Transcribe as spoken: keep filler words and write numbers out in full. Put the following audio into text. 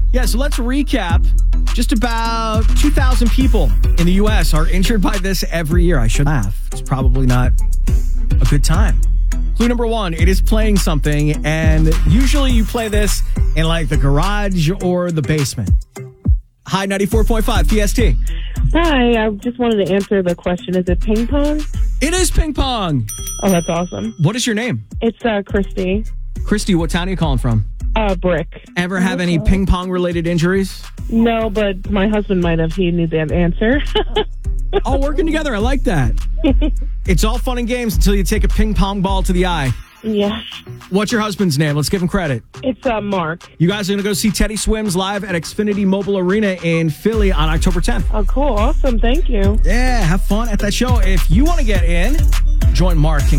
Yeah, so let's recap. Just about two thousand people in the U S are injured by this every year. I should laugh. It's probably not a good time. Clue number one, it is playing something, and usually you play this in like the garage or the basement. Hi, ninety-four point five P S T. Hi, I just wanted to answer the question. Is it ping pong? It is ping pong. Oh, that's awesome. What is your name? It's uh, Christy. Christy, what town are you calling from? Uh, Brick. Ever have any ping pong related injuries? No, but my husband might have. He knew that answer. All working together. I like that. It's all fun and games until you take a ping pong ball to the eye. Yes. What's your husband's name? Let's give him credit. It's uh, Mark. You guys are going to go see Teddy Swims live at Xfinity Mobile Arena in Philly on October tenth. Oh, cool. Awesome. Thank you. Yeah, have fun at that show. If you want to get in, join Mark